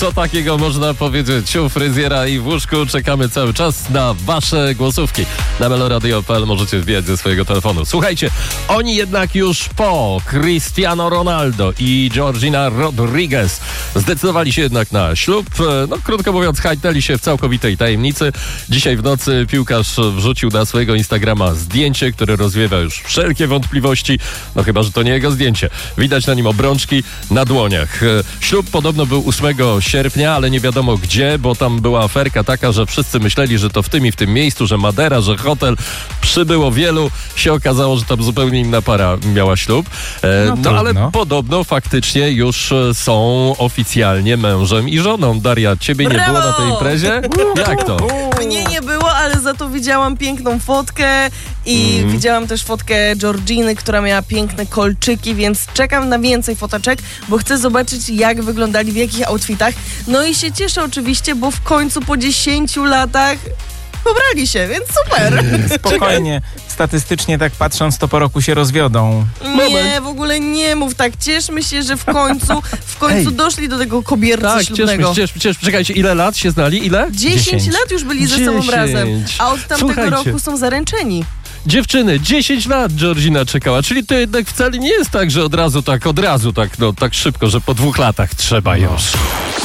co takiego można powiedzieć u fryzjera i w łóżku. Czekamy cały czas na wasze głosówki. Na meloradio.pl możecie wbijać ze swojego telefonu. Słuchajcie, oni jednak już po Cristiano Ronaldo i Georgina Rodriguez zdecydowali się jednak na ślub. No, krótko mówiąc, hajteli się w całkowitej tajemnicy. Dzisiaj w nocy piłkarz wrzucił na swojego Instagrama zdjęcie, które rozwiewa już wszelkie wątpliwości. No chyba, że to nie jego zdjęcie. Widać na nim obrączki na dłoniach. Ślub podobno był 8 sierpnia, ale nie wiadomo gdzie, bo tam była aferka taka, że wszyscy myśleli, że to w tym i w tym miejscu, że Madera, że hotel. Przybyło wielu. Się okazało, że tam zupełnie inna para miała ślub. No ale podobno faktycznie już są oficjalnie mężem i żoną. Daria, ciebie nie było na tej imprezie? Jak to? Mnie nie było, ale za to widziałam piękną fotkę i widziałam też fotkę Georginy, która miała piękne kolczyki, więc czekam na więcej foteczek, bo chcę zobaczyć, jak wyglądali, w jakich outfitach. No i się cieszę oczywiście, bo w końcu po 10 latach pobrali się, więc super. Spokojnie. Statystycznie tak patrząc, to po roku się rozwiodą. Nie, w ogóle nie mów tak. Cieszmy się, że w końcu doszli do tego kobierca ślubnego. Cieszmy. Czekajcie, ile lat się znali? Ile? 10 lat już byli ze sobą razem, a od tamtego roku są zaręczeni. Dziewczyny, 10 lat Georgina czekała, czyli to jednak wcale nie jest tak, że od razu tak szybko, że po 2 latach trzeba już.